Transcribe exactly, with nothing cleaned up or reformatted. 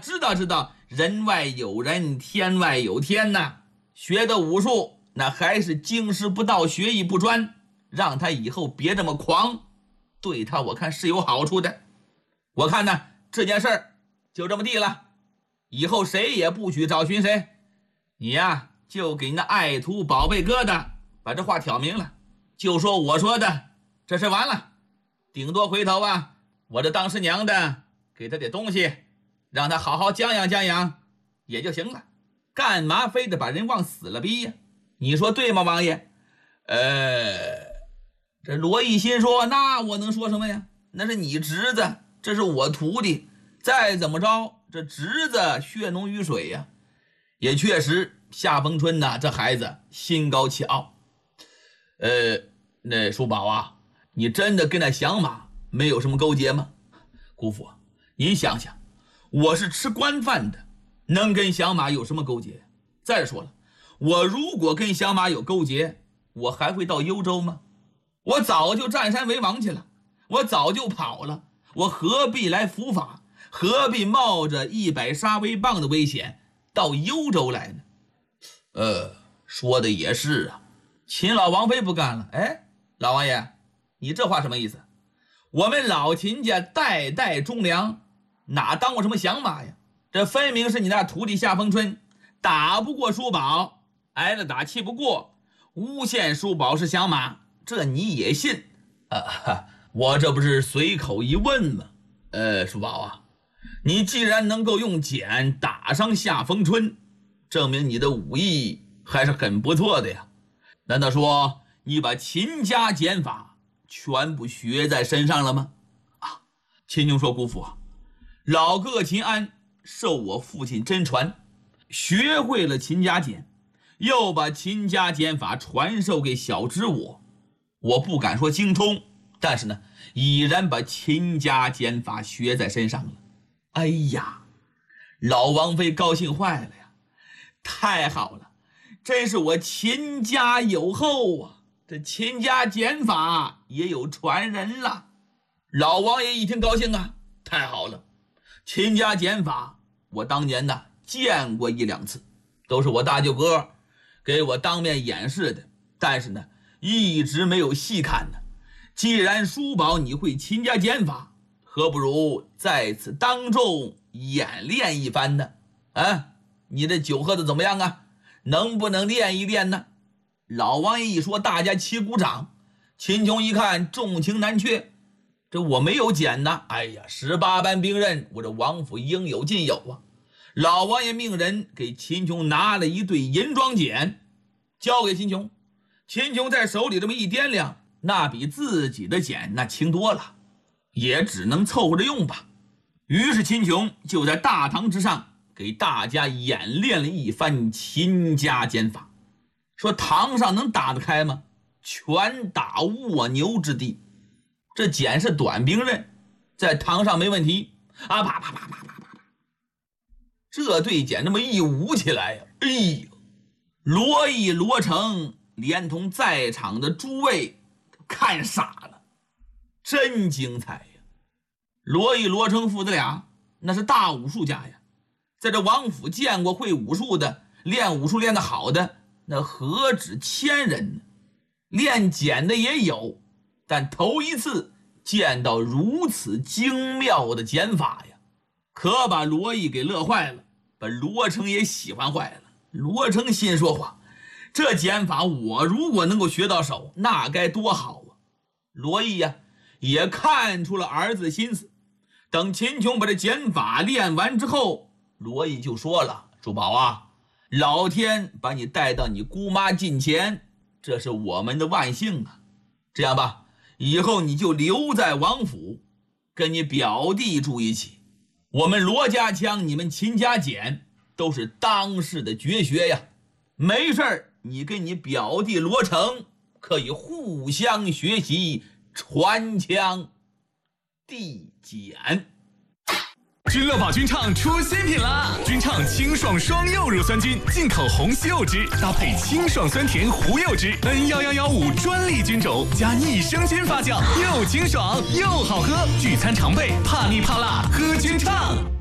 知道知道，人外有人，天外有天呐。学的武术，那还是经师不到，学艺不专，让他以后别这么狂，对他我看是有好处的。我看呢，这件事儿就这么地了，以后谁也不许找寻谁。你呀，就给那爱徒宝贝疙瘩把这话挑明了，就说我说的，这事完了。顶多回头啊，我这当师娘的给他点东西，让他好好将养将养也就行了，干嘛非得把人往死了逼呀？你说对吗，王爷？呃，这罗毅心说，那我能说什么呀？那是你侄子，这是我徒弟，再怎么着，这侄子血浓于水呀。也确实，夏风春呐，这孩子心高气傲。呃，那叔宝啊，你真的跟那响马没有什么勾结吗？姑父，您想想，我是吃官饭的，能跟响马有什么勾结？再说了，我如果跟响马有勾结，我还会到幽州吗？我早就占山为王去了，我早就跑了，我何必来伏法？何必冒着一百杀威棒的危险到幽州来呢？呃，说的也是啊。秦老王妃不干了，哎，老王爷，你这话什么意思？我们老秦家代代忠良，哪当过什么响马呀？这分明是你那徒弟夏风春打不过叔宝，挨了打气不过，诬陷叔宝是响马，这你也信？啊，我这不是随口一问吗？呃，叔宝啊，你既然能够用锏打伤夏风春，证明你的武艺还是很不错的呀。难道说你把秦家剑法全部学在身上了吗？啊，秦琼说，姑父啊，老哥哥秦安受我父亲真传，学会了秦家剑，又把秦家剑法传授给小侄我。我不敢说精通，但是呢，已然把秦家剑法学在身上了。哎呀，老王妃高兴坏了呀！太好了，真是我秦家有后啊！这秦家剑法也有传人了。老王爷一听高兴啊，太好了！秦家剑法我当年呢见过一两次，都是我大舅哥给我当面演示的，但是呢一直没有细看呢。既然叔宝你会秦家剑法，何不如在此当众演练一番呢？啊，你这酒喝的怎么样啊？能不能练一练呢？老王爷一说，大家齐鼓掌。秦琼一看重情难却，这我没有锏呢，哎呀，十八般兵刃，我这王府应有尽有啊。老王爷命人给秦琼拿了一对银装锏，交给秦琼。秦琼在手里这么一掂量，那比自己的锏那轻多了，也只能凑合着用吧。于是秦琼就在大堂之上给大家演练了一番秦家剑法。说堂上能打得开吗？拳打卧牛之地。这锏是短兵刃，在堂上没问题啊！啪啪啪啪啪啪，这对锏这么一舞起来呀，哎呦，罗毅、罗成连同在场的诸位看傻了，真精彩呀！罗毅、罗成父子俩那是大武术家呀，在这王府见过会武术的，练武术练得好的那何止千人呢？练锏的也有，但头一次见到如此精妙的剑法呀，可把罗毅给乐坏了，把罗成也喜欢坏了。罗成心说话，这剑法我如果能够学到手，那该多好啊！罗毅呀，也看出了儿子心思。等秦琼把这剑法练完之后，罗毅就说了：“珠宝啊，老天把你带到你姑妈近前，这是我们的万幸啊！这样吧，以后你就留在王府，跟你表弟住一起。我们罗家枪，你们秦家锏，都是当世的绝学呀。没事儿，你跟你表弟罗成可以互相学习，传枪递锏。” 君乐宝君畅出新品啦！君畅清爽双柚乳酸菌，进口红西柚汁，搭配清爽酸甜胡柚汁 N 一一一五专利菌种，加益生菌发酵，又清爽又好喝，聚餐常备，怕腻怕辣喝君畅。